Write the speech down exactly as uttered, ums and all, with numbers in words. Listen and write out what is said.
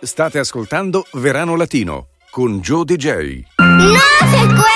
State ascoltando Verano Latino con Joe D J. No se